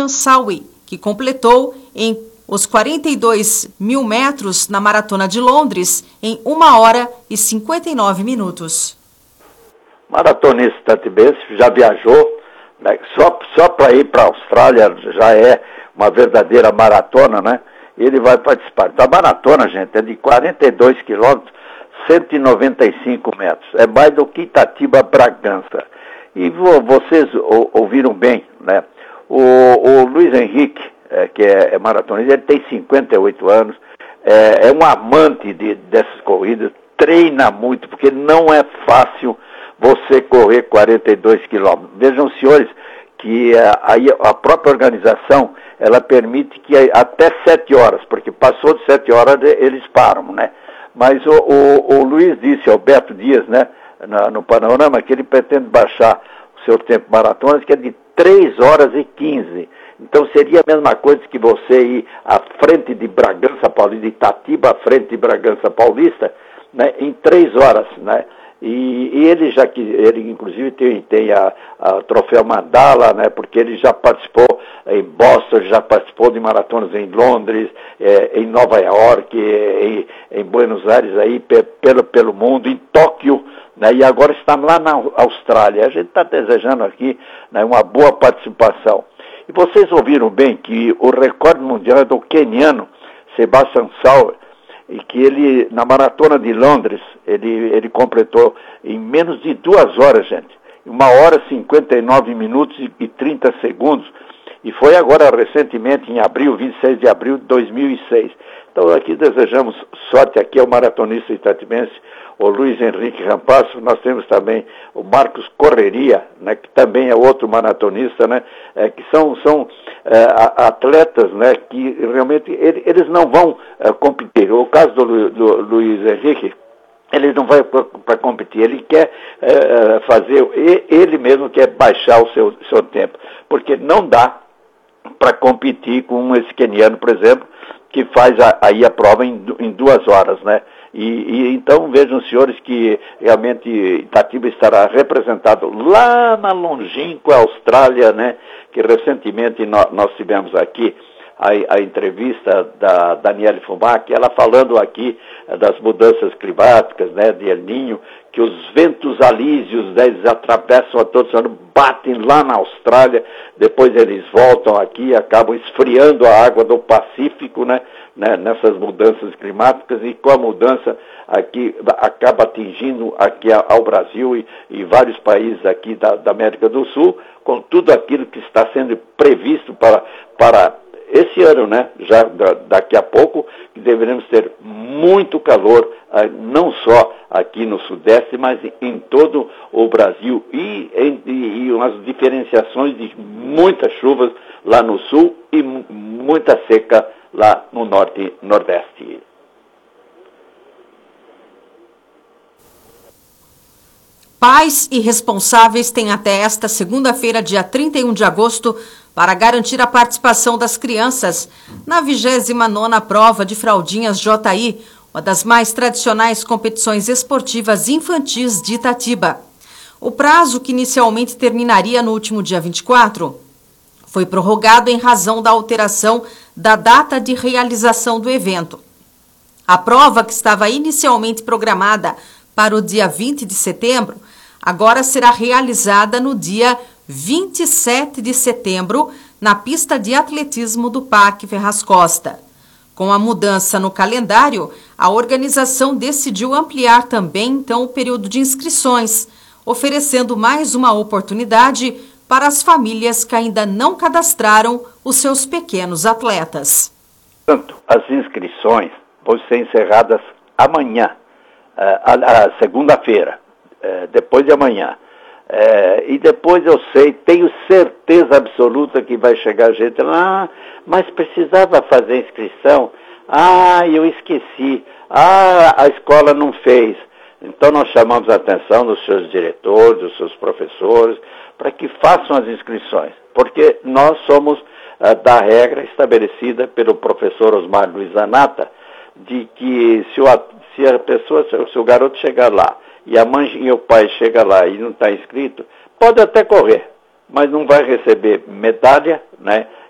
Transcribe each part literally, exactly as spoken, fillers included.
Chansawi, que completou em os quarenta e dois mil metros na Maratona de Londres em uma hora e cinquenta e nove minutos. Maratonista tatibense, já viajou, né? Só, só para ir para a Austrália já é uma verdadeira maratona, né? Ele vai participar. Então, a maratona, gente, é de quarenta e dois quilômetros, cento e noventa e cinco metros. É mais do que Itatiba-Bragança. E vocês ouviram bem, né? O, o Luiz Henrique, é, que é, é maratonista, ele tem cinquenta e oito anos, é, é um amante de, dessas corridas, treina muito, porque não é fácil você correr quarenta e dois quilômetros. Vejam, senhores, que a, a própria organização, ela permite que até sete horas, porque passou de sete horas eles param, né? Mas o, o, o Luiz disse, Alberto Dias, né, no, no Panorama, que ele pretende baixar o seu tempo maratona, que é de três horas e quinze. Então seria a mesma coisa que você ir à frente de Bragança Paulista, de Itatiba à frente de Bragança Paulista, né, em três horas, né? E, e ele já que ele inclusive tem, tem a, a troféu Mandala, né? Porque ele já participou em Boston, já participou de maratonas em Londres, é, em Nova York, em, em Buenos Aires aí pe, pelo pelo mundo, em Tóquio, né? E agora está lá na Austrália. A gente está desejando aqui, né, uma boa participação. E vocês ouviram bem que o recorde mundial é do queniano Sebastian Sauer, e que ele, na maratona de Londres, ele, ele completou em menos de duas horas, gente. Uma hora, cinquenta e nove minutos e trinta segundos. E foi agora, recentemente, em abril, vinte e seis de abril de dois mil e seis. Então, aqui desejamos sorte aqui ao maratonista itatibense, o Luiz Henrique Rampasso. Nós temos também o Marcos Correria, né, que também é outro maratonista, né, é, que são, são é, atletas, né, que realmente ele, eles não vão é, competir. O caso do, do Luiz Henrique, ele não vai para competir, ele quer é, fazer, ele mesmo quer baixar o seu, seu tempo, porque não dá para competir com esse queniano, por exemplo, que faz a, aí a prova em, em duas horas, né? E, e então vejam, senhores, que realmente Itatiba estará representado lá na longínqua Austrália, né? Que recentemente nós, nós tivemos aqui a, a entrevista da Daniele Fumac, ela falando aqui das mudanças climáticas, né? De El Niño, que os ventos alísios, né, eles atravessam a todo o ano, batem lá na Austrália, depois eles voltam aqui e acabam esfriando a água do Pacífico, né, né, nessas mudanças climáticas, e com a mudança aqui acaba atingindo aqui ao Brasil e, e vários países aqui da, da América do Sul, com tudo aquilo que está sendo previsto para, para esse ano, né, já daqui a pouco, que deveremos ter muito calor, não só aqui no Sudeste, mas em todo o Brasil, e, e, e umas diferenciações de muitas chuvas lá no Sul e muita seca lá no Norte e Nordeste. Pais e responsáveis têm até esta segunda-feira, dia trinta e um de agosto, para garantir a participação das crianças na vigésima nona prova de fraldinhas J I, uma das mais tradicionais competições esportivas infantis de Itatiba. O prazo, que inicialmente terminaria no último dia vinte e quatro, foi prorrogado em razão da alteração da data de realização do evento. A prova, que estava inicialmente programada para o dia vinte de setembro, agora será realizada no dia vinte e sete de setembro, na pista de atletismo do Parque Ferraz Costa. Com a mudança no calendário, a organização decidiu ampliar também, então, o período de inscrições, oferecendo mais uma oportunidade para as famílias que ainda não cadastraram os seus pequenos atletas. Portanto, as inscrições vão ser encerradas amanhã, a, a segunda-feira, depois de amanhã. É, e depois eu sei, tenho certeza absoluta que vai chegar gente lá, ah, mas precisava fazer inscrição, ah, eu esqueci, ah, a escola não fez. Então nós chamamos a atenção dos seus diretores, dos seus professores, para que façam as inscrições, porque nós somos ah, da regra estabelecida pelo professor Osmar Luiz Anata, de que se, o, se a pessoa, se o garoto chegar lá, e a mãe e o pai chega lá e não está inscrito, pode até correr, mas não vai receber medalha, né?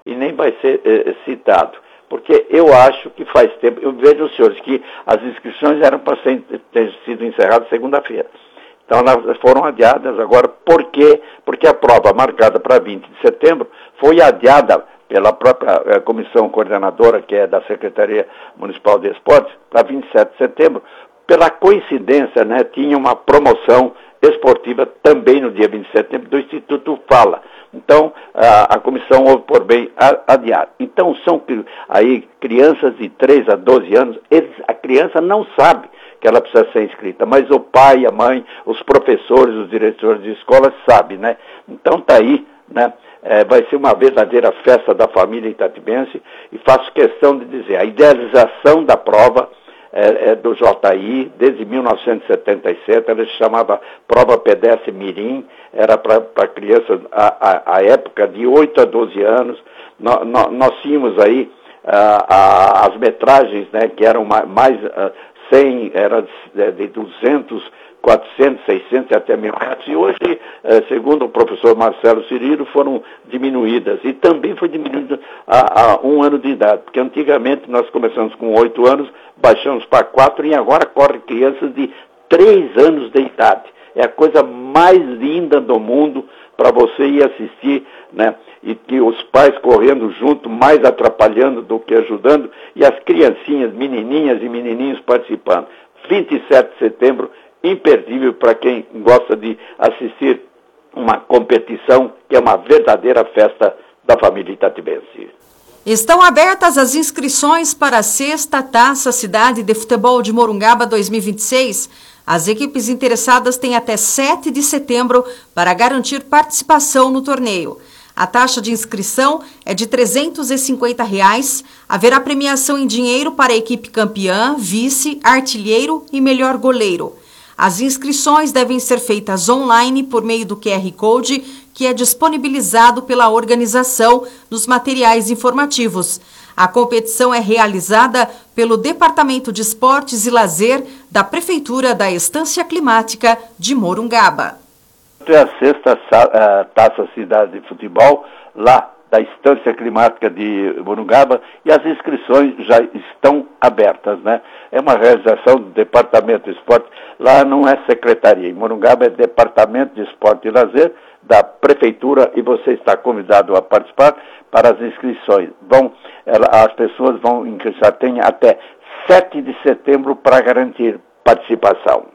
e nem vai ser eh, citado. Porque eu acho que faz tempo, eu vejo, senhores, que as inscrições eram para ter sido encerradas segunda-feira. Então elas foram adiadas agora. Por quê? Porque a prova marcada para vinte de setembro foi adiada pela própria eh, comissão coordenadora, que é da Secretaria Municipal de Esportes, para vinte e sete de setembro. Pela coincidência, né, tinha uma promoção esportiva também no dia vinte de setembro do Instituto Fala. Então, a, a comissão houve por bem adiar. Então, são aí crianças de três a doze anos, eles, a criança não sabe que ela precisa ser inscrita, mas o pai, a mãe, os professores, os diretores de escola sabem, né? Então, tá aí, né? É, vai ser uma verdadeira festa da família itatibense, e faço questão de dizer, a idealização da prova é, é do J I, desde mil novecentos e setenta e sete, ela se chamava Prova Pedestre Mirim, era para crianças, a, a, a época de oito a doze anos, no, no, nós tínhamos aí a, a, as metragens, né, que eram mais, mais cem, era de, de duzentos, quatrocentos, seiscentos e até mil metros, e hoje, eh, segundo o professor Marcelo Cirilo, foram diminuídas, e também foi diminuída a, a um ano de idade, porque antigamente nós começamos com oito anos, baixamos para quatro, e agora correm crianças de três anos de idade. É a coisa mais linda do mundo para você ir assistir, né? E que os pais correndo junto, mais atrapalhando do que ajudando, e as criancinhas, menininhas e menininhos participando. vinte e sete de setembro, imperdível para quem gosta de assistir uma competição que é uma verdadeira festa da família itatibense. Estão abertas as inscrições para a sexta Taça Cidade de Futebol de Morungaba dois mil e vinte e seis. As equipes interessadas têm até sete de setembro para garantir participação no torneio. A taxa de inscrição é de trezentos e cinquenta reais. Haverá premiação em dinheiro para a equipe campeã, vice, artilheiro e melhor goleiro. As inscrições devem ser feitas online por meio do Q R Code, que é disponibilizado pela organização nos materiais informativos. A competição é realizada pelo Departamento de Esportes e Lazer da Prefeitura da Estância Climática de Morungaba. É a sexta uh, Taça Cidade de Futebol, lá da Estância Climática de Morungaba, e as inscrições já estão abertas, né? É uma realização do Departamento de Esporte, lá não é secretaria, em Morungaba é Departamento de Esporte e Lazer da Prefeitura, e você está convidado a participar para as inscrições. Vão, ela, as pessoas vão ingressar, tem até sete de setembro para garantir participação.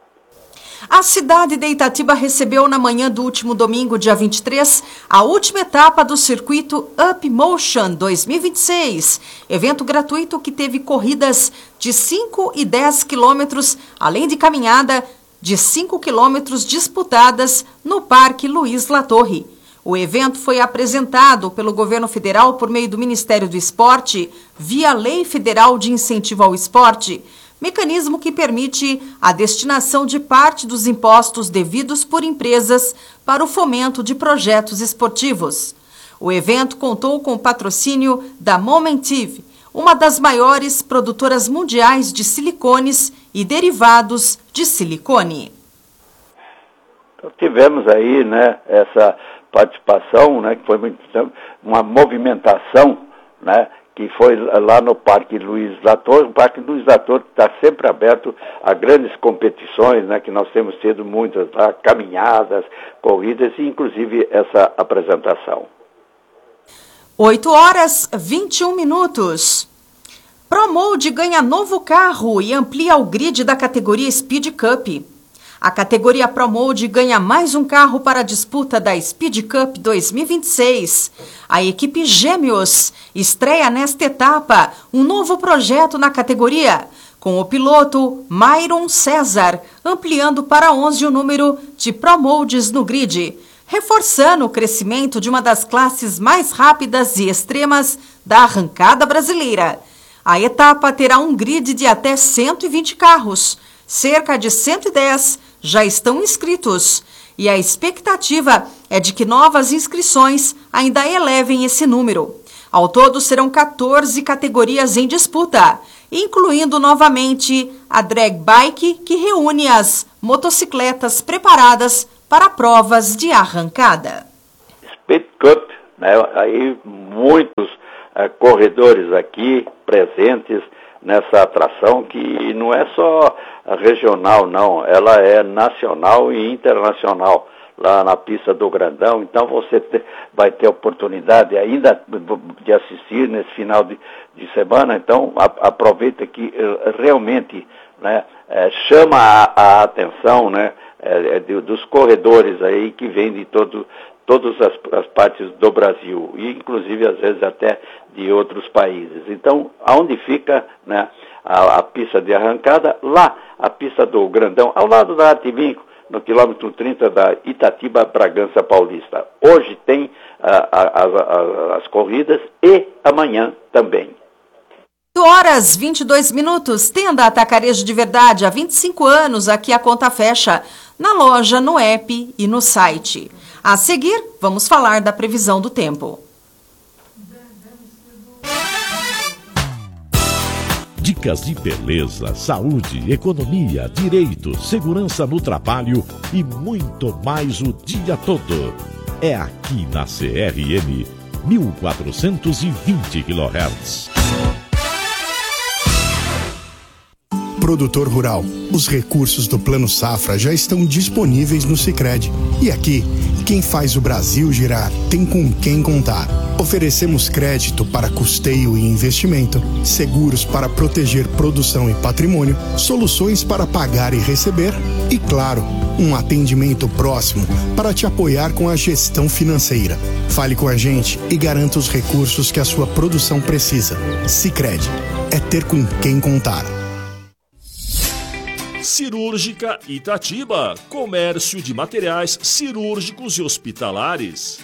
A cidade de Itatiba recebeu na manhã do último domingo, dia vinte e três, a última etapa do circuito Up Motion dois mil e vinte e seis, evento gratuito que teve corridas de cinco e dez quilômetros, além de caminhada de cinco quilômetros disputadas no Parque Luiz Latorre. O evento foi apresentado pelo governo federal por meio do Ministério do Esporte, via Lei Federal de Incentivo ao Esporte, mecanismo que permite a destinação de parte dos impostos devidos por empresas para o fomento de projetos esportivos. O evento contou com o patrocínio da Momentive, uma das maiores produtoras mundiais de silicones e derivados de silicone. Então, tivemos aí, né, essa participação, né, que foi uma movimentação, né, que foi lá no Parque Luiz Latorre. O Parque Luiz Latorre está sempre aberto a grandes competições, né, que nós temos tido muitas lá, caminhadas, corridas e inclusive essa apresentação. oito horas e vinte e um minutos. Promode ganha novo carro e amplia o grid da categoria Speed Cup. A categoria Promode ganha mais um carro para a disputa da Speed Cup dois mil e vinte e seis. A equipe Gêmeos estreia nesta etapa um novo projeto na categoria, com o piloto Myron César ampliando para onze o número de Promodes no grid, reforçando o crescimento de uma das classes mais rápidas e extremas da arrancada brasileira. A etapa terá um grid de até cento e vinte carros, cerca de cento e dez já estão inscritos, e a expectativa é de que novas inscrições ainda elevem esse número. Ao todo serão quatorze categorias em disputa, incluindo novamente a drag bike, que reúne as motocicletas preparadas para provas de arrancada. Speed Cup né? Aí muitos uh, corredores aqui presentes nessa atração, que não é só regional, não, ela é nacional e internacional, lá na pista do Grandão. Então você te, vai ter oportunidade ainda de assistir nesse final de, de semana. Então a, aproveita que realmente, né, é, chama a, a atenção, né, é, de, dos corredores aí que vêm de todo, todas as, as partes do Brasil, e inclusive às vezes até de outros países. Então, aonde fica, né, a, a pista de arrancada? Lá, a pista do Grandão, ao lado da Arte Vinco, no quilômetro trinta da Itatiba, Bragança Paulista. Hoje tem a, a, a, as corridas e amanhã também. oito horas e vinte e dois minutos, Tenda Atacarejo de Verdade, há vinte e cinco anos, aqui a conta fecha, na loja, no app e no site. A seguir, vamos falar da previsão do tempo. Dicas de beleza, saúde, economia, direito, segurança no trabalho e muito mais o dia todo. É aqui na C R M mil quatrocentos e vinte quilohertz. Produtor rural, os recursos do Plano Safra já estão disponíveis no Sicredi. E aqui, quem faz o Brasil girar tem com quem contar. Oferecemos crédito para custeio e investimento, seguros para proteger produção e patrimônio, soluções para pagar e receber e, claro, um atendimento próximo para te apoiar com a gestão financeira. Fale com a gente e garanta os recursos que a sua produção precisa. Sicredi, é ter com quem contar. Cirúrgica Itatiba, comércio de materiais cirúrgicos e hospitalares.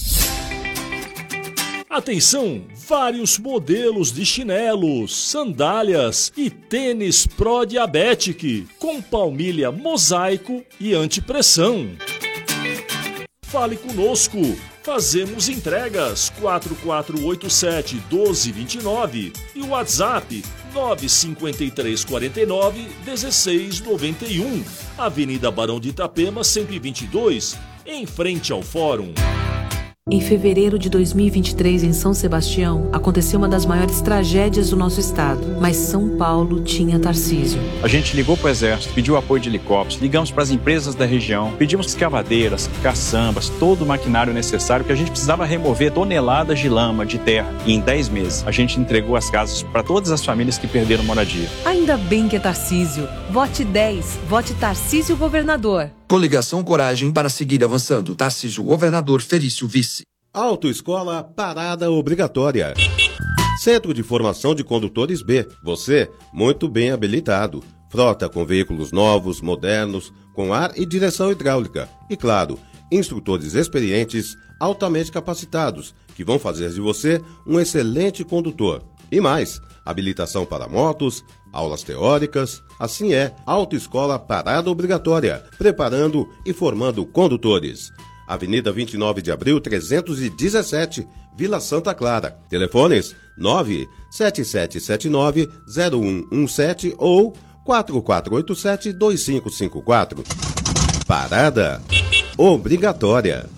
Atenção, vários modelos de chinelos, sandálias e tênis Pro-Diabetic, com palmilha mosaico e antipressão. Fale conosco, fazemos entregas quatro quatro oito sete, um dois dois nove e o WhatsApp nove cinco três quatro nove, um seis nove um, Avenida Barão de Itapema cento e vinte e dois, em frente ao Fórum. Em fevereiro de dois mil e vinte e três, em São Sebastião, aconteceu uma das maiores tragédias do nosso estado. Mas São Paulo tinha Tarcísio. A gente ligou para o Exército, pediu apoio de helicópteros, ligamos para as empresas da região, pedimos escavadeiras, caçambas, todo o maquinário necessário, que a gente precisava remover toneladas de lama, de terra. E em dez meses, a gente entregou as casas para todas as famílias que perderam moradia. Ainda bem que é Tarcísio. Vote dez. Vote Tarcísio Governador. Coligação Coragem para seguir avançando. Tarcísio Governador, Felício Vice. Autoescola Parada Obrigatória. Centro de Formação de Condutores B. Você, muito bem habilitado. Frota com veículos novos, modernos, com ar e direção hidráulica. E claro, instrutores experientes, altamente capacitados, que vão fazer de você um excelente condutor. E mais, habilitação para motos, aulas teóricas, assim é, Autoescola Parada Obrigatória, preparando e formando condutores. Avenida vinte e nove de abril, trezentos e dezessete, Vila Santa Clara. Telefones nove sete sete sete nove zero um um sete ou quatro quatro oito sete dois cinco cinco quatro. Parada Obrigatória.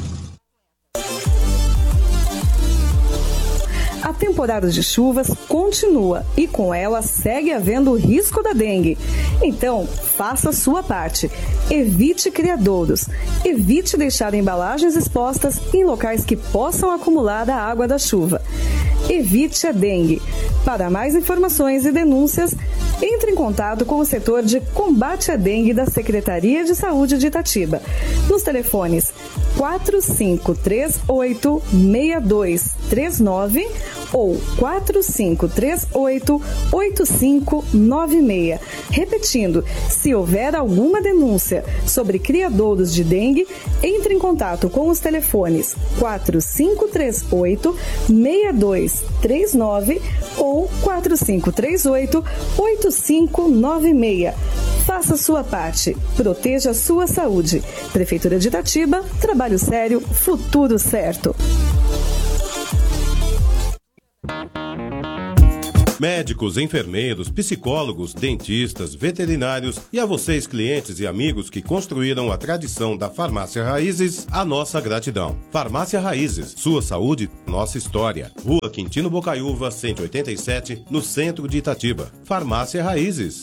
A temporada de chuvas continua e com ela segue havendo o risco da dengue. Então, faça a sua parte. Evite criadouros. Evite deixar embalagens expostas em locais que possam acumular a água da chuva. Evite a dengue. Para mais informações e denúncias, entre em contato com o setor de combate à dengue da Secretaria de Saúde de Itatiba, nos telefones quatro cinco três oito, seis dois três nove ou quatro cinco três oito, oito cinco nove seis. Repetindo, se houver alguma denúncia sobre criadouros de dengue, entre em contato com os telefones quatro cinco três oito, seis dois três nove ou quatro cinco três oito, oito cinco nove seis. Faça a sua parte. Proteja a sua saúde. Prefeitura de Itatiba, trabalho sério, futuro certo. Médicos, enfermeiros, psicólogos, dentistas, veterinários e a vocês, clientes e amigos que construíram a tradição da Farmácia Raízes, a nossa gratidão. Farmácia Raízes, sua saúde, nossa história. Rua Quintino Bocaiúva, cento e oitenta e sete, no centro de Itatiba. Farmácia Raízes.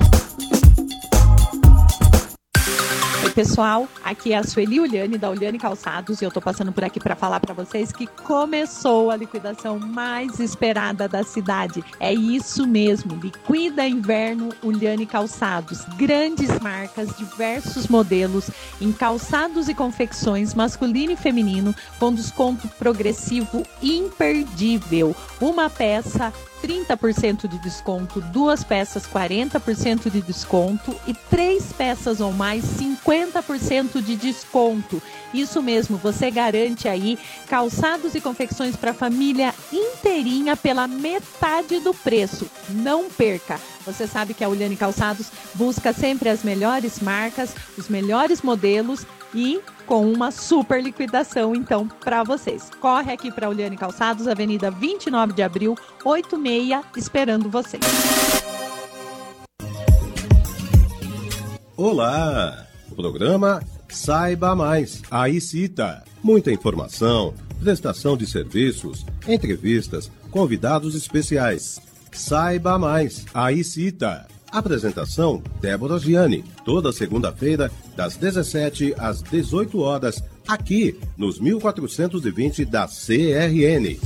Oi pessoal, aqui é a Sueli Uliane da Uliane Calçados e eu tô passando por aqui para falar para vocês que começou a liquidação mais esperada da cidade. É isso mesmo, Liquida Inverno Uliane Calçados. Grandes marcas, diversos modelos em calçados e confecções masculino e feminino com desconto progressivo imperdível. Uma peça trinta por cento de desconto, duas peças quarenta por cento de desconto e três peças ou mais cinquenta por cento de desconto. Isso mesmo, você garante aí calçados e confecções para a família inteirinha pela metade do preço. Não perca! Você sabe que a Uliane Calçados busca sempre as melhores marcas, os melhores modelos e com uma super liquidação, então, para vocês. Corre aqui para a Uliane Calçados, Avenida vinte e nove de abril, oitenta e seis, esperando vocês. Olá! O programa Saiba Mais, a ICITA. Muita informação, prestação de serviços, entrevistas, convidados especiais. Saiba Mais, a ICITA. Apresentação, Débora Gianni, toda segunda-feira, das dezessete às dezoito horas, aqui nos mil quatrocentos e vinte da C R N.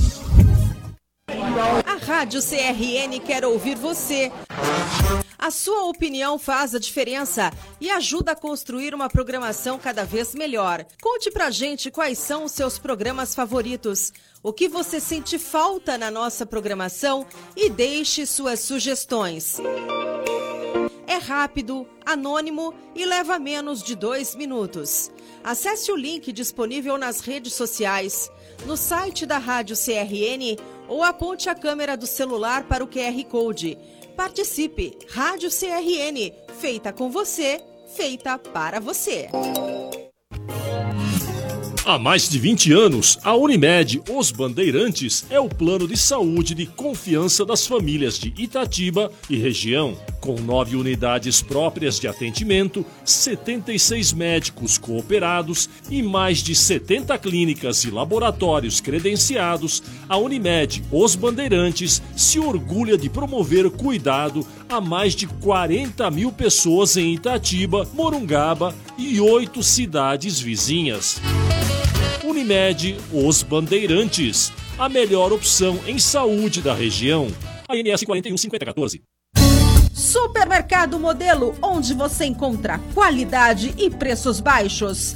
A Rádio C R N quer ouvir você. A sua opinião faz a diferença e ajuda a construir uma programação cada vez melhor. Conte pra gente quais são os seus programas favoritos, o que você sente falta na nossa programação e deixe suas sugestões. É rápido, anônimo e leva menos de dois minutos. Acesse o link disponível nas redes sociais, no site da Rádio C R N ou aponte a câmera do celular para o Q R Code. Participe! Rádio C R N, feita com você, feita para você. Há mais de vinte anos, a Unimed Os Bandeirantes é o plano de saúde de confiança das famílias de Itatiba e região. Com nove unidades próprias de atendimento, setenta e seis médicos cooperados e mais de setenta clínicas e laboratórios credenciados, a Unimed Os Bandeirantes se orgulha de promover cuidado a mais de quarenta mil pessoas em Itatiba, Morungaba e oito cidades vizinhas. Unimed Os Bandeirantes, a melhor opção em saúde da região. A N S quatro um cinco zero um quatro. Supermercado Modelo, onde você encontra qualidade e preços baixos.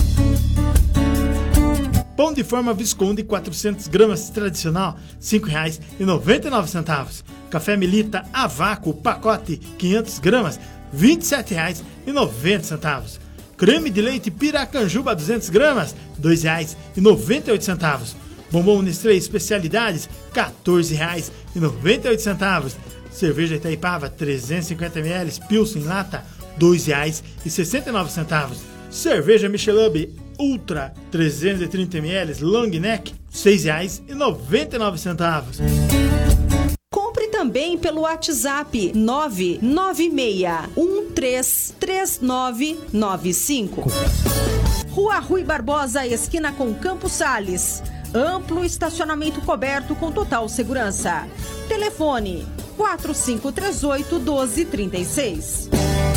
Pão de forma Visconde, quatrocentas gramas tradicional, cinco reais e noventa e nove centavos. Café Melita a vácuo, pacote, quinhentas gramas, vinte e sete reais e noventa centavos. Creme de leite Piracanjuba, duzentas gramas, dois reais e noventa e oito centavos. Bombom Nestlé especialidades, quatorze reais e noventa e oito centavos. Cerveja Itaipava, trezentos e cinquenta mililitros, Pilsen lata, dois reais e sessenta e nove centavos. Cerveja Michelob Ultra, trezentos e trinta mililitros, Long Neck, seis reais e noventa e nove centavos. Compre também pelo WhatsApp nove nove seis um três três nove nove cinco. Rua Rui Barbosa, esquina com Campos Sales. Amplo estacionamento coberto com total segurança. Telefone quatro cinco três oito, um dois três seis.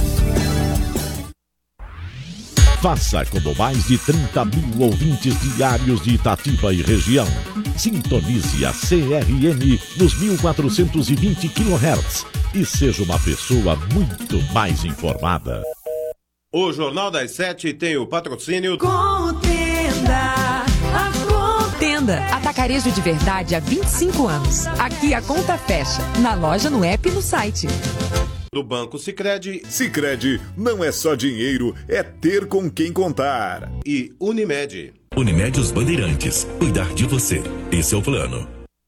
Faça como mais de trinta mil ouvintes diários de Itatiba e região. Sintonize a C R N nos mil quatrocentos e vinte quilohertz e seja uma pessoa muito mais informada. O Jornal das Sete tem o patrocínio Contenda, a Contenda, atacarejo de verdade há vinte e cinco anos. Aqui a conta fecha, na loja, no app e no site. Do Banco Sicredi. Sicredi não é só dinheiro, é ter com quem contar. E Unimed. Unimed Os Bandeirantes. Cuidar de você. Esse é o plano.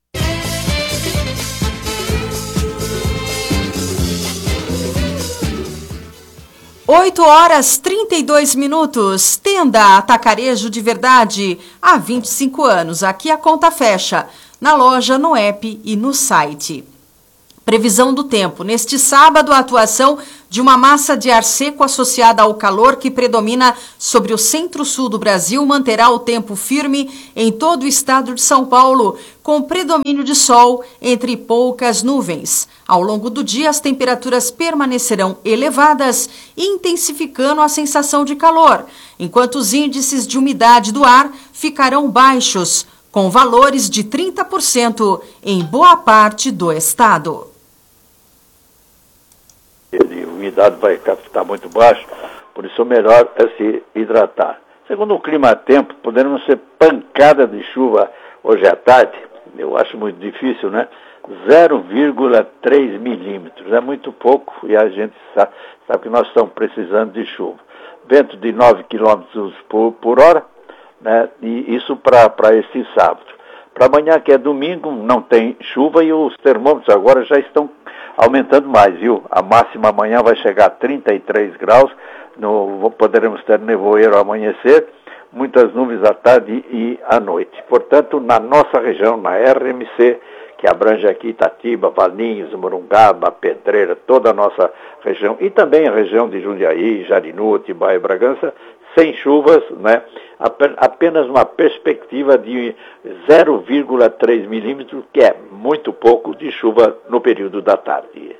oito horas trinta e dois minutos. Tenda Atacarejo de Verdade. Há vinte e cinco anos. Aqui a conta fecha. Na loja, no app e no site. Previsão do tempo. Neste sábado, a atuação de uma massa de ar seco associada ao calor que predomina sobre o centro-sul do Brasil manterá o tempo firme em todo o estado de São Paulo, com predomínio de sol entre poucas nuvens. Ao longo do dia, as temperaturas permanecerão elevadas, intensificando a sensação de calor, enquanto os índices de umidade do ar ficarão baixos, com valores de trinta por cento em boa parte do estado. A umidade vai estar muito baixa, por isso o melhor é se hidratar. Segundo o clima-tempo, poderemos ser pancada de chuva hoje à tarde, eu acho muito difícil, né? zero vírgula três milímetros, é muito pouco e a gente sabe, sabe que nós estamos precisando de chuva. Vento de nove quilômetros por, por hora, né? E isso para esse sábado. Para amanhã, que é domingo, não tem chuva e os termômetros agora já estão aumentando mais, viu? A máxima amanhã vai chegar a trinta e três graus, no, poderemos ter nevoeiro ao amanhecer, muitas nuvens à tarde e à noite. Portanto, na nossa região, na R M C, que abrange aqui Itatiba, Valinhos, Morungaba, Pedreira, toda a nossa região, e também a região de Jundiaí, Jarinu, Atibaia e Bragança, sem chuvas, né? Apenas uma perspectiva de zero vírgula três milímetros, que é muito pouco de chuva no período da tarde.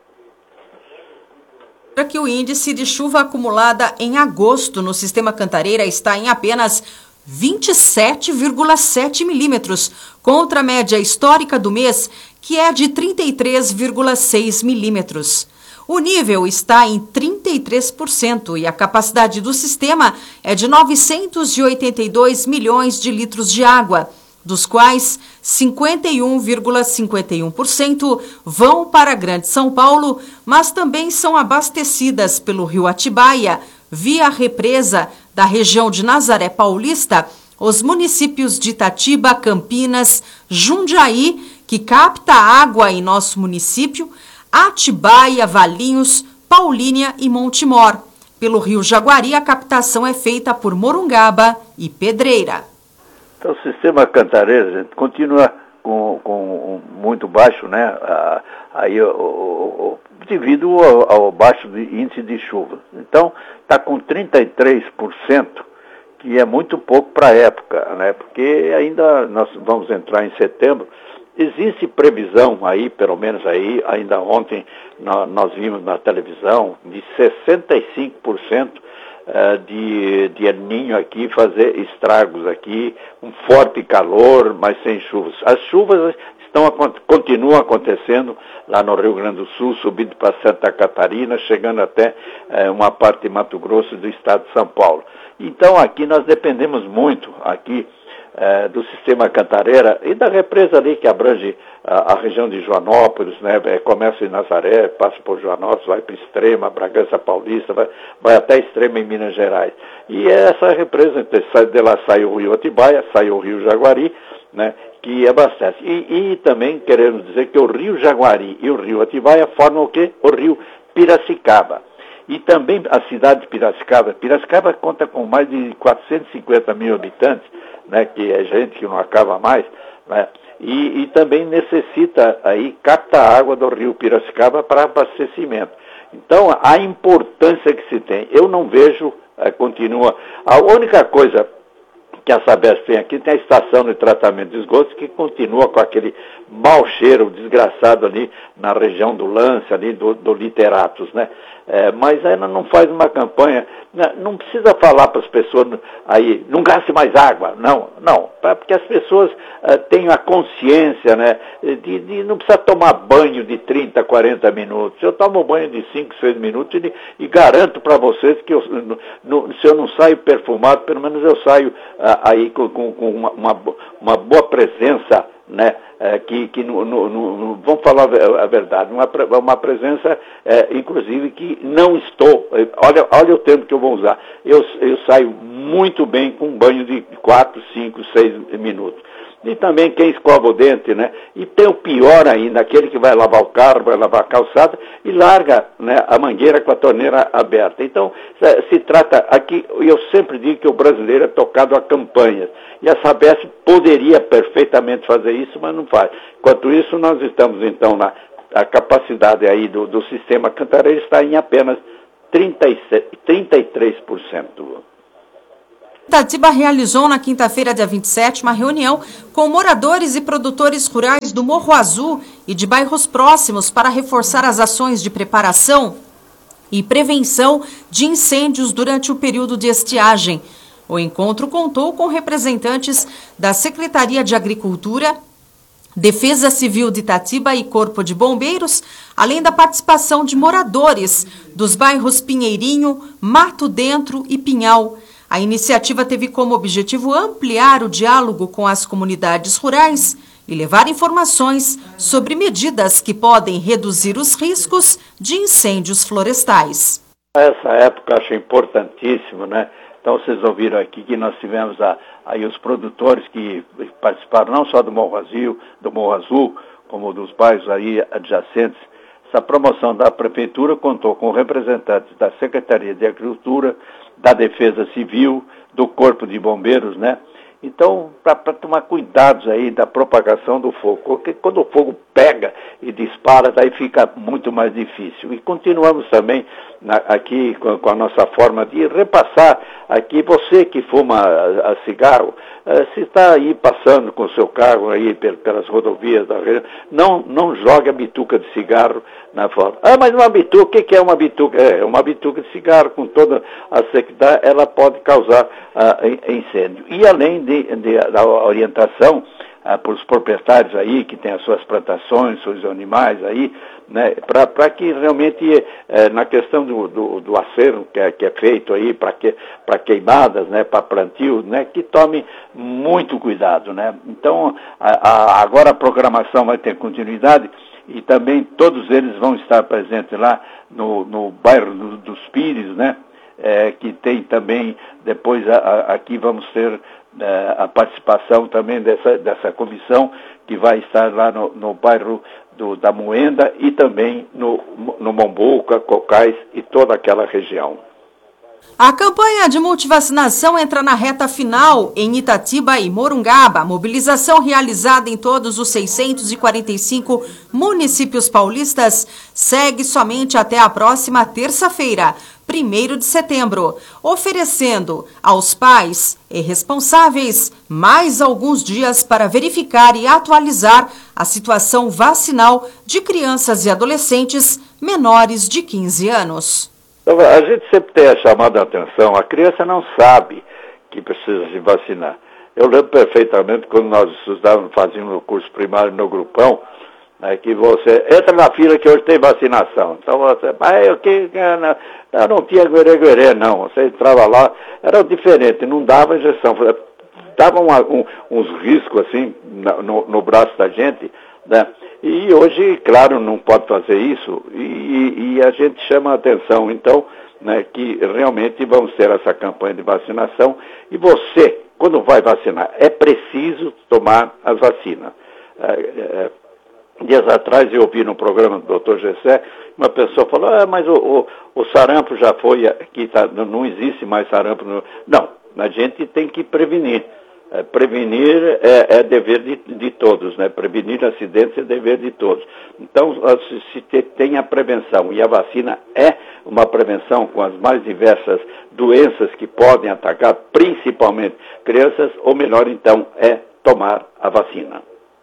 Que o índice de chuva acumulada em agosto no sistema Cantareira está em apenas vinte e sete vírgula sete milímetros, contra a média histórica do mês, que é de trinta e três vírgula seis milímetros. O nível está em trinta e três por cento e a capacidade do sistema é de novecentos e oitenta e dois milhões de litros de água, dos quais cinquenta e um vírgula cinquenta e um por cento vão para a Grande São Paulo, mas também são abastecidas pelo Rio Atibaia, via a represa da região de Nazaré Paulista, os municípios de Itatiba, Campinas, Jundiaí, que capta água em nosso município, Atibaia, Valinhos, Paulínia e Montemor. Pelo Rio Jaguari, a captação é feita por Morungaba e Pedreira. Então, o sistema Cantareira, gente, continua com, com muito baixo, né? Ah, aí, o, o, o, devido ao, ao baixo de, índice de chuva. Então, está com trinta e três por cento, que é muito pouco para a época, né? Porque ainda nós vamos entrar em setembro. Existe previsão aí, pelo menos aí, ainda ontem nós vimos na televisão, de sessenta e cinco por cento de, de El Niño aqui, fazer estragos aqui, um forte calor, mas sem chuvas. As chuvas estão, continuam acontecendo lá no Rio Grande do Sul, subindo para Santa Catarina, chegando até eh, uma parte de Mato Grosso do estado de São Paulo. Então aqui nós dependemos muito, aqui, É, do sistema Cantareira e da represa ali que abrange a, a região de Joanópolis, né? É, começa em Nazaré, passa por Joanópolis, vai para Extrema, Bragança Paulista, vai, vai até Extrema em Minas Gerais. E essa represa, de lá sai o Rio Atibaia, sai o Rio Jaguari, né? Que abastece. E, e também queremos dizer que o Rio Jaguari e o Rio Atibaia formam o quê? O Rio Piracicaba. E também a cidade de Piracicaba. Piracicaba conta com mais de quatrocentos e cinquenta mil habitantes, né, que é gente que não acaba mais, né, e, e também necessita aí captar a água do rio Piracicaba para abastecimento. Então, a importância que se tem, eu não vejo, é, continua, a única coisa que a Sabesp tem aqui, tem a estação de tratamento de esgotos que continua com aquele mau cheiro desgraçado ali na região do Lance, ali do, do Literatos, né? É, mas ainda não faz uma campanha, né? Não precisa falar para as pessoas aí, não gaste mais água, não, não, porque as pessoas uh, tenham a consciência, né, de, de não precisar tomar banho de trinta, quarenta minutos. Eu tomo banho de cinco, seis minutos e, e garanto para vocês que eu, no, no, se eu não saio perfumado, pelo menos eu saio uh, aí com, com, com uma, uma, uma boa presença, né, é, que, que no, no, no, vamos falar a verdade, uma, uma presença, é, inclusive, que não estou, olha, olha o termo que eu vou usar, eu, eu saio muito bem com um banho de quatro, cinco, seis minutos. E também quem escova o dente, né? E tem o pior ainda, aquele que vai lavar o carro, vai lavar a calçada e larga, né, a mangueira com a torneira aberta. Então, se trata aqui, eu sempre digo que o brasileiro é tocado a campanhas. E a Sabesp poderia perfeitamente fazer isso, mas não faz. Enquanto isso, nós estamos então na a capacidade aí do, do sistema Cantareira está em apenas trinta e sete, trinta e três por cento. Itatiba realizou na quinta-feira, dia vinte e sete, uma reunião com moradores e produtores rurais do Morro Azul e de bairros próximos para reforçar as ações de preparação e prevenção de incêndios durante o período de estiagem. O encontro contou com representantes da Secretaria de Agricultura, Defesa Civil de Itatiba e Corpo de Bombeiros, além da participação de moradores dos bairros Pinheirinho, Mato Dentro e Pinhal. A iniciativa teve como objetivo ampliar o diálogo com as comunidades rurais e levar informações sobre medidas que podem reduzir os riscos de incêndios florestais. Essa época eu acho importantíssimo, né? Então vocês ouviram aqui que nós tivemos a, aí os produtores que participaram não só do Morro Azul, do Morro Azul, como dos bairros aí adjacentes. Essa promoção da Prefeitura contou com representantes da Secretaria de Agricultura, da Defesa Civil, do Corpo de Bombeiros, né? Então, para tomar cuidados aí da propagação do fogo, porque quando o fogo pega e dispara, daí fica muito mais difícil. E continuamos também na, aqui com, com a nossa forma de repassar aqui, você que fuma a, a cigarro, uh, se está aí passando com o seu carro aí pelas rodovias da região, não, não jogue a bituca de cigarro na fora. Ah, mas uma bituca, o que, que é uma bituca? É uma bituca de cigarro, com toda a sequidade, ela pode causar uh, incêndio. E além de, de, da orientação uh, para os proprietários aí, que têm as suas plantações, seus animais aí, né, para que realmente, eh, na questão do, do, do acero que é, que é feito aí para que, queimadas, né, para plantio, né, que tome muito cuidado, né. Então, a, a, agora a programação vai ter continuidade e também todos eles vão estar presentes lá no, no bairro do, dos Pires, né, eh, que tem também, depois a, a, aqui vamos ter eh, a participação também dessa, dessa comissão que vai estar lá no, no bairro Do, da Moenda e também no, no Mombuca, Cocais e toda aquela região. A campanha de multivacinação entra na reta final em Itatiba e Morungaba. A mobilização realizada em todos os seiscentos e quarenta e cinco municípios paulistas segue somente até a próxima terça-feira, primeiro de setembro, oferecendo aos pais e responsáveis mais alguns dias para verificar e atualizar a situação vacinal de crianças e adolescentes menores de quinze anos. Então, a gente sempre tem a chamada atenção, a criança não sabe que precisa se vacinar. Eu lembro perfeitamente quando nós estudávamos, fazíamos o curso primário no grupão, né, que você entra na fila que hoje tem vacinação. Então você, mas eu, que, eu não tinha guerê-guerê, não. Você entrava lá, era diferente, não dava injeção. Dava uma, um, uns riscos assim no, no braço da gente, né? E hoje, claro, não pode fazer isso e, e a gente chama a atenção, então, né, que realmente vamos ter essa campanha de vacinação e você, quando vai vacinar, é preciso tomar as vacinas. É, é, dias atrás eu ouvi no programa do doutor Gessé, uma pessoa falou, ah, mas o, o, o sarampo já foi, aqui tá, não existe mais sarampo. No... Não, a gente tem que prevenir. É, prevenir é, é dever de, de todos, né? Prevenir acidentes é dever de todos. Então, se, se te, tem a prevenção, e a vacina é uma prevenção com as mais diversas doenças que podem atacar, principalmente crianças, ou melhor então, é tomar a vacina.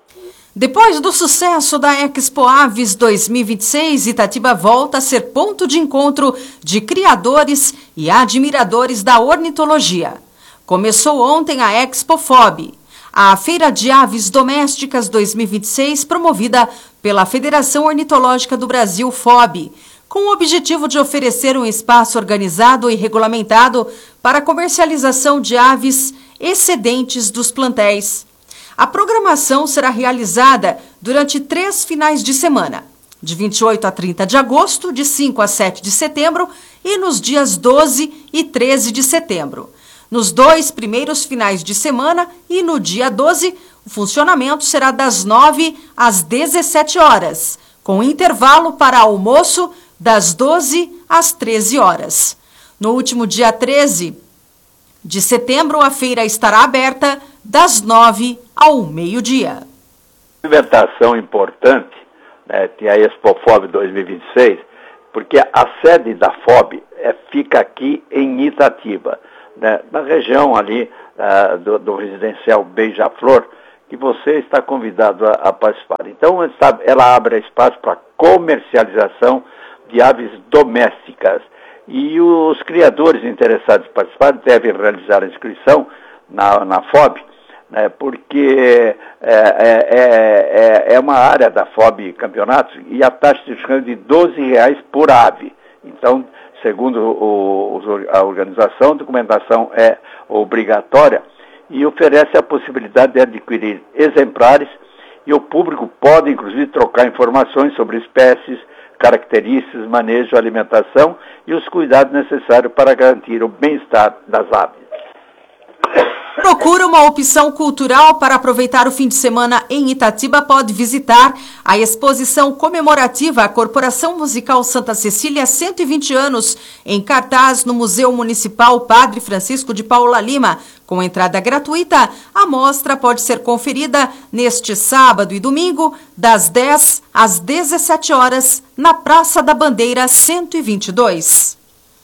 Depois do sucesso da Expo Aves dois mil e vinte e seis, Itatiba volta a ser ponto de encontro de criadores e admiradores da ornitologia. Começou ontem a Expo Fob, a Feira de Aves Domésticas dois mil e vinte e seis, promovida pela Federação Ornitológica do Brasil, Fob, com o objetivo de oferecer um espaço organizado e regulamentado para a comercialização de aves excedentes dos plantéis. A programação será realizada durante três finais de semana, de vinte e oito a trinta de agosto, de cinco a sete de setembro e nos dias doze e treze de setembro. Nos dois primeiros finais de semana e no dia doze, o funcionamento será das nove às dezessete horas, com intervalo para almoço das doze às treze horas. No último dia treze de setembro, a feira estará aberta das nove ao meio-dia. Alimentação importante, né, tem a Expo Fob dois mil e vinte e seis, porque a sede da Fob é, fica aqui em Itatiba, né, na região ali uh, do, do residencial Beija-Flor, que você está convidado a, a participar. Então, ela abre espaço para comercialização de aves domésticas. E os criadores interessados em participar devem realizar a inscrição na, na Fob, né, porque é, é, é, é uma área da Fob Campeonatos e a taxa de inscrição é de doze reais por ave. Então, segundo o, a organização, a documentação é obrigatória e oferece a possibilidade de adquirir exemplares e o público pode, inclusive, trocar informações sobre espécies, características, manejo, alimentação e os cuidados necessários para garantir o bem-estar das aves. Procura uma opção cultural para aproveitar o fim de semana em Itatiba? Pode visitar a exposição comemorativa à Corporação Musical Santa Cecília, cento e vinte anos, em cartaz no Museu Municipal Padre Francisco de Paula Lima. Com entrada gratuita, a mostra pode ser conferida neste sábado e domingo, das dez às dezessete horas, na Praça da Bandeira cento e vinte e dois.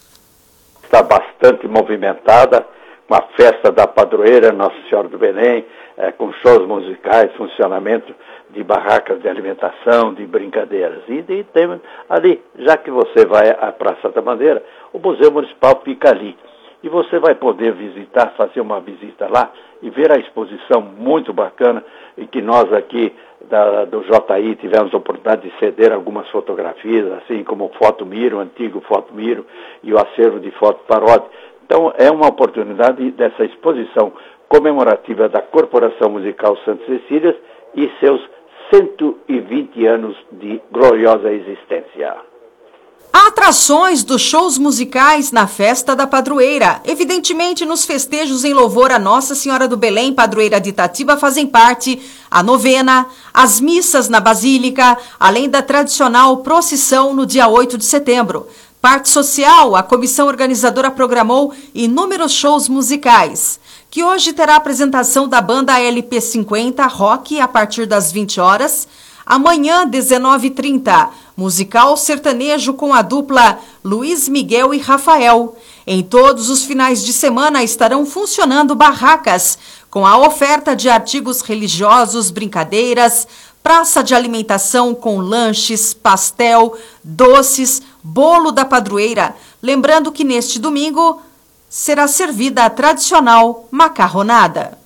Está bastante movimentada, com a festa da padroeira Nossa Senhora do Belém, é, com shows musicais, funcionamento de barracas de alimentação, de brincadeiras. E, e tem ali, já que você vai à Praça da Bandeira, o Museu Municipal fica ali. E você vai poder visitar, fazer uma visita lá e ver a exposição muito bacana e que nós aqui da, do J I tivemos a oportunidade de ceder algumas fotografias, assim como o Foto Miro, o antigo Foto Miro e o acervo de foto paródia. Então é uma oportunidade dessa exposição comemorativa da Corporação Musical Santa Cecília e seus cento e vinte anos de gloriosa existência. Há atrações dos shows musicais na festa da padroeira. Evidentemente, nos festejos em louvor a Nossa Senhora do Belém, padroeira de Itatiba, fazem parte a novena, as missas na Basílica, além da tradicional procissão no dia oito de setembro. Parte social, a comissão organizadora programou inúmeros shows musicais, que hoje terá a apresentação da banda L P cinquenta Rock a partir das vinte horas. Amanhã, dezenove e trinta, musical sertanejo com a dupla Luiz Miguel e Rafael. Em todos os finais de semana estarão funcionando barracas, com a oferta de artigos religiosos, brincadeiras, praça de alimentação com lanches, pastel, doces, bolo da padroeira. Lembrando que neste domingo será servida a tradicional macarronada.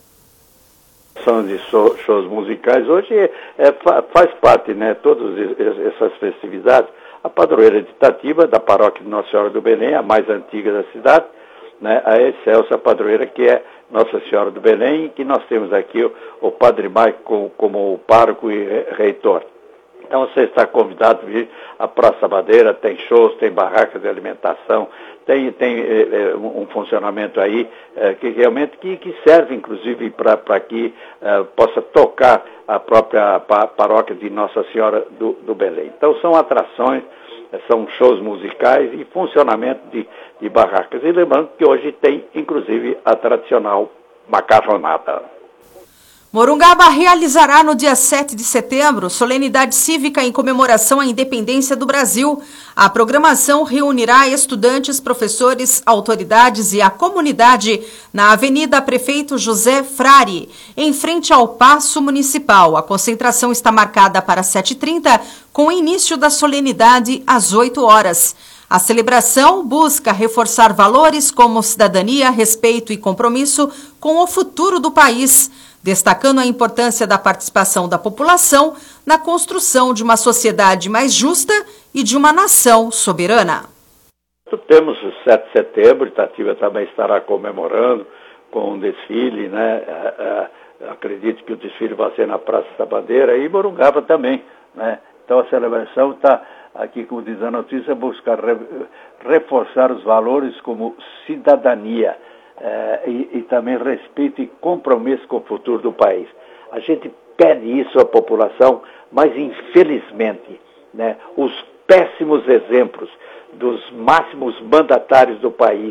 De shows musicais hoje é, é, faz parte, né, todas essas festividades. A padroeira de Itatiba, da paróquia de Nossa Senhora do Belém, a mais antiga da cidade, né, a excelsa padroeira que é Nossa Senhora do Belém, e que nós temos aqui o, o Padre Maico como, como o pároco e reitor. Então você está convidado a vir à Praça Bandeira, tem shows, tem barracas de alimentação, tem, tem é, um funcionamento aí é, que realmente que, que serve inclusive para que é, possa tocar a própria paróquia de Nossa Senhora do, do Belém. Então são atrações, são shows musicais e funcionamento de, de barracas. E lembrando que hoje tem inclusive a tradicional macarronada. Morungaba realizará no dia sete de setembro solenidade cívica em comemoração à independência do Brasil. A programação reunirá estudantes, professores, autoridades e a comunidade na Avenida Prefeito José Frari, em frente ao Paço Municipal. A concentração está marcada para sete e trinta, com o início da solenidade às oito horas. A celebração busca reforçar valores como cidadania, respeito e compromisso com o futuro do país, destacando a importância da participação da população na construção de uma sociedade mais justa e de uma nação soberana. Temos o sete de setembro, Itatiba também estará comemorando com um desfile, né? Acredito que o desfile vai ser na Praça da Bandeira e Morungaba também, né? Então a celebração está aqui, como diz a notícia, buscar re, reforçar os valores como cidadania, É, e, e também respeito e compromisso com o futuro do país. A gente pede isso à população, mas infelizmente, né, os péssimos exemplos dos máximos mandatários do país,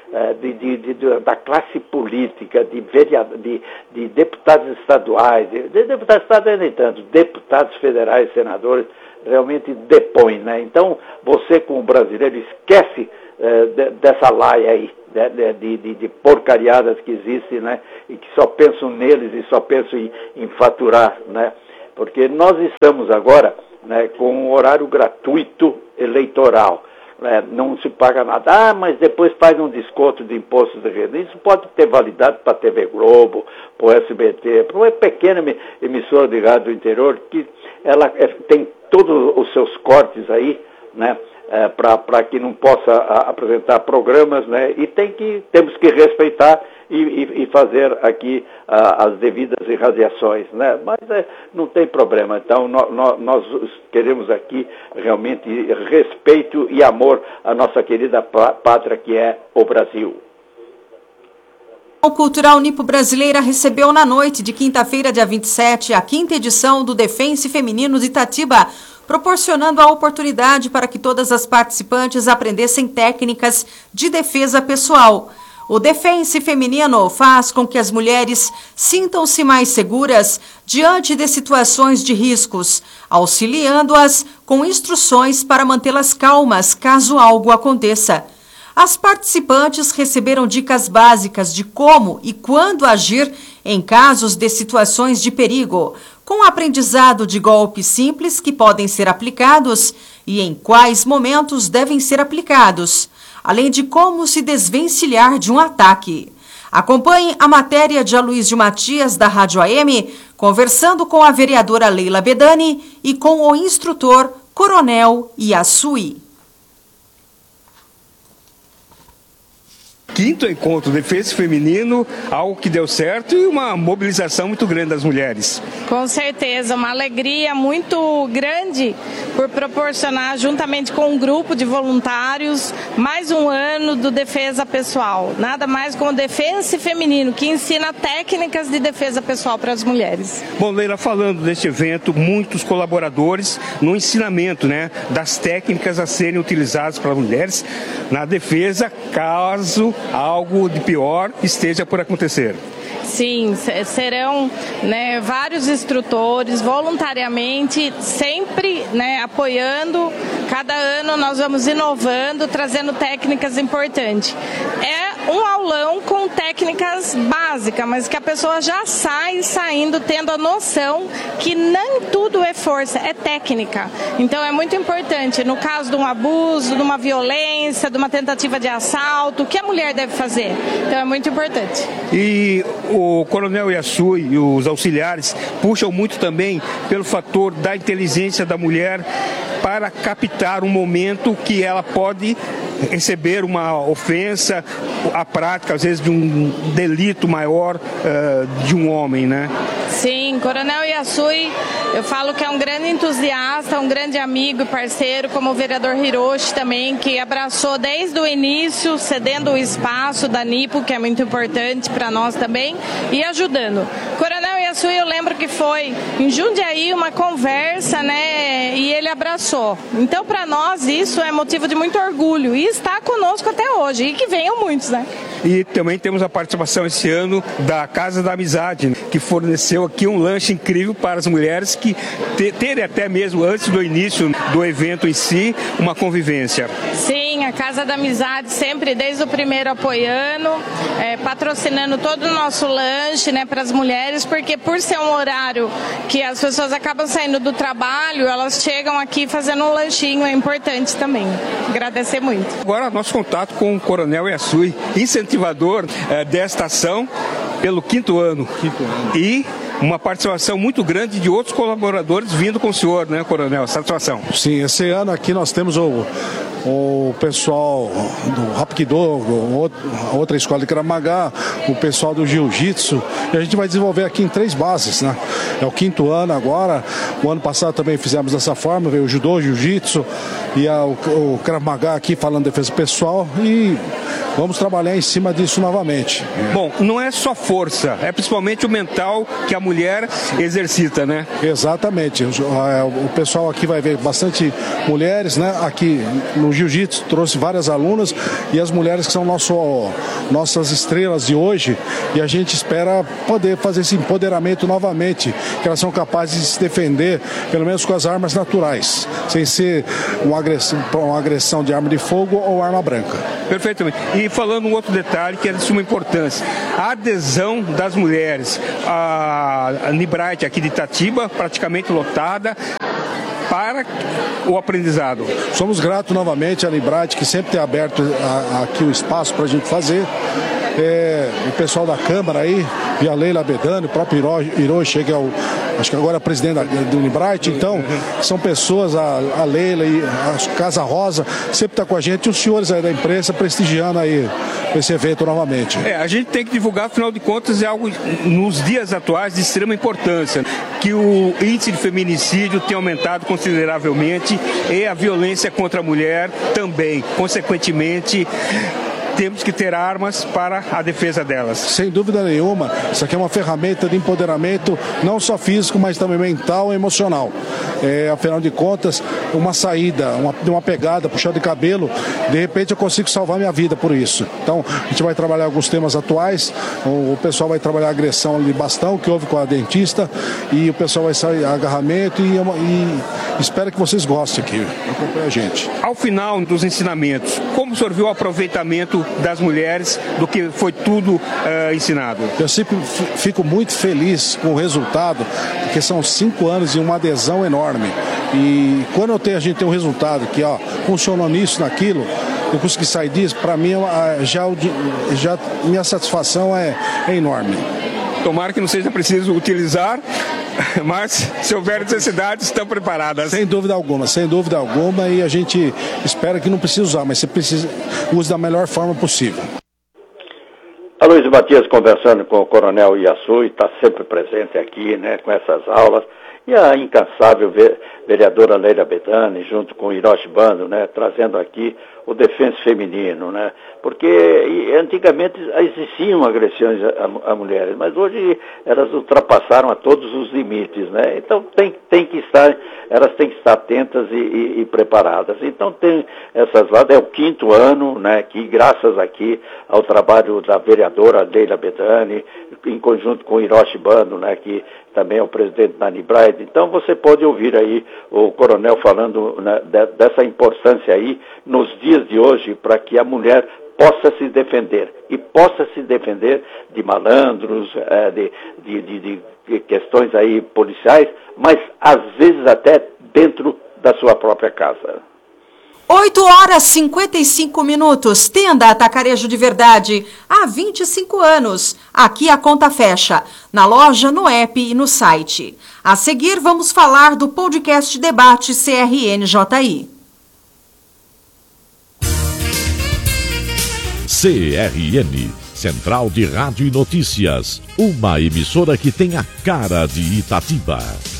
De, de, de, da classe política, de, vereador, de, de deputados estaduais, de, de deputados estaduais nem tanto, deputados federais, senadores, realmente depõem, né? Então, você como brasileiro esquece eh, de, dessa laia aí, de, de, de, de porcariadas que existem, né? E que só pensam neles e só pensam em, em faturar, né? Porque nós estamos agora, né, com um horário gratuito eleitoral. É, não se paga nada, ah, mas depois faz um desconto de imposto de renda. Isso pode ter validade para a T V Globo, para o S B T, para uma pequena emissora de rádio do interior, que ela é, tem todos os seus cortes aí, né, é, para que não possa a, apresentar programas, né, e tem que, temos que respeitar e, e, e fazer aqui a, as devidas irradiações, né, mas é, não tem problema. Então no, no, nós queremos aqui realmente respeito e amor à nossa querida pátria que é o Brasil. A Cultural Nipo-Brasileira recebeu na noite de quinta-feira, dia vinte e sete, a quinta edição do Defense Feminino de Itatiba, proporcionando a oportunidade para que todas as participantes aprendessem técnicas de defesa pessoal. O Defense Feminino faz com que as mulheres sintam-se mais seguras diante de situações de riscos, auxiliando-as com instruções para mantê-las calmas caso algo aconteça. As participantes receberam dicas básicas de como e quando agir em casos de situações de perigo, com aprendizado de golpes simples que podem ser aplicados e em quais momentos devem ser aplicados, além de como se desvencilhar de um ataque. Acompanhe a matéria de Aloysio Matias, da Rádio A M, conversando com a vereadora Leila Bedani e com o instrutor Coronel Yasui. Quinto encontro Defensa Feminino, algo que deu certo e uma mobilização muito grande das mulheres. Com certeza, uma alegria muito grande por proporcionar, juntamente com um grupo de voluntários, mais um ano do Defesa Pessoal. Nada mais como Defensa Feminino, que ensina técnicas de defesa pessoal para as mulheres. Bom, Leila, falando deste evento, muitos colaboradores no ensinamento, né, das técnicas a serem utilizadas para mulheres na defesa, caso algo de pior esteja por acontecer. Sim, serão, né, vários instrutores voluntariamente, sempre, né, apoiando. Cada ano nós vamos inovando, trazendo técnicas importantes. É um aulão com técnicas básicas, mas que a pessoa já sai saindo tendo a noção que nem tudo é força, é técnica. Então é muito importante, no caso de um abuso, de uma violência, de uma tentativa de assalto, o que a mulher deve fazer. Então é muito importante. E o Coronel Yasui e os auxiliares puxam muito também pelo fator da inteligência da mulher para captar um momento que ela pode receber uma ofensa, a prática, às vezes, de um delito maior uh, de um homem, né? Sim, Coronel Yasui, eu falo que é um grande entusiasta, um grande amigo e parceiro, como o vereador Hiroshi também, que abraçou desde o início, cedendo o espaço da Nipo, que é muito importante para nós também, e ajudando. Coronel Yasui, eu lembro que foi em Jundiaí uma conversa, né, e ele abraçou. Então, para nós, isso é motivo de muito orgulho, e está conosco até hoje, e que venham muitos, né? E também temos a participação esse ano da Casa da Amizade, que forneceu aqui um lanche incrível para as mulheres que terem até mesmo antes do início do evento em si, uma convivência. Sim, a Casa da Amizade sempre desde o primeiro apoiando, é, patrocinando todo o nosso lanche, né, para as mulheres, porque por ser um horário que as pessoas acabam saindo do trabalho, elas chegam aqui fazendo um lanchinho, é importante também. Agradecer muito. Agora nosso contato com o Coronel Yasui, incentivador é, desta ação pelo quinto ano. Quinto ano. E uma participação muito grande de outros colaboradores vindo com o senhor, né, Coronel? Satisfação. Sim, esse ano aqui nós temos o, o pessoal do Hapkido, outra escola de Krav Maga, o pessoal do Jiu-Jitsu, e a gente vai desenvolver aqui em três bases, né? É o quinto ano agora, o ano passado também fizemos dessa forma, veio o Judô, o Jiu-Jitsu e a, o, o Krav Maga aqui falando de defesa pessoal, e vamos trabalhar em cima disso novamente. Bom, não é só força, é principalmente o mental que a mulher exercita, né? Exatamente. O pessoal aqui vai ver bastante mulheres, né? Aqui no Jiu-Jitsu trouxe várias alunas e as mulheres que são nosso, nossas estrelas de hoje, e a gente espera poder fazer esse empoderamento novamente, que elas são capazes de se defender, pelo menos com as armas naturais, sem ser uma agressão, uma agressão de arma de fogo ou arma branca. Perfeitamente. E falando um outro detalhe que é de suma importância, a adesão das mulheres, a Nibright aqui de Itatiba, praticamente lotada, para o aprendizado. Somos gratos novamente à Nibright, que sempre tem aberto a, a, aqui o espaço para a gente fazer. É, o pessoal da Câmara aí, e a Leila Bedani, o próprio Hiroshi, que é o, acho que agora é presidente da, do Nibright, então são pessoas, a, a Leila e a Casa Rosa, sempre está com a gente, e os senhores aí da imprensa prestigiando aí esse evento novamente. É, a gente tem que divulgar, afinal de contas, é algo nos dias atuais de extrema importância, que o índice de feminicídio tem aumentado consideravelmente e a violência contra a mulher também, consequentemente, temos que ter armas para a defesa delas. Sem dúvida nenhuma, isso aqui é uma ferramenta de empoderamento, não só físico, mas também mental e emocional. É, afinal de contas, uma saída, uma, uma pegada, puxar de cabelo, de repente eu consigo salvar minha vida por isso. Então, a gente vai trabalhar alguns temas atuais, o, o pessoal vai trabalhar a agressão de bastão, que houve com a dentista, e o pessoal vai sair agarramento, e, e espero que vocês gostem aqui, acompanhe a gente. Ao final dos ensinamentos, como o senhor viu o aproveitamento das mulheres do que foi tudo uh, ensinado? Eu sempre fico muito feliz com o resultado, porque são cinco anos e uma adesão enorme. E quando eu tenho, a gente tem um resultado que ó, funcionou nisso, naquilo, eu consegui sair disso, para mim já, já minha satisfação é, é enorme. Tomara que não seja preciso utilizar, mas se houver necessidade, estão preparadas. Sem dúvida alguma, sem dúvida alguma, e a gente espera que não precise usar, mas se precisa, use da melhor forma possível. Aloysio Matias conversando com o Coronel Yasui, está sempre presente aqui, né, com essas aulas, e a incansável vereadora Leila Bedani, junto com o Hiroshi Bando, né, trazendo aqui o defensa feminino, né, porque antigamente existiam agressões a, a mulheres, mas hoje elas ultrapassaram a todos os limites, né, então tem, tem que estar, elas têm que estar atentas e, e, e preparadas. Então tem essas lá, é o quinto ano, né, que graças aqui ao trabalho da vereadora Leila Bedani, em conjunto com o Hiroshi Bando, né, que também é o presidente da Nibright, então você pode ouvir aí o coronel falando, né, de, dessa importância aí nos dias de hoje para que a mulher possa se defender e possa se defender de malandros, é, de, de, de, de questões aí policiais, mas às vezes até dentro da sua própria casa. oito horas e cinquenta e cinco minutos. Tenda Atacarejo de Verdade. Há vinte e cinco anos. Aqui a conta fecha. Na loja, no app e no site. A seguir, vamos falar do podcast Debate C R N J I. C R N, Central de Rádio e Notícias. Uma emissora que tem a cara de Itatiba.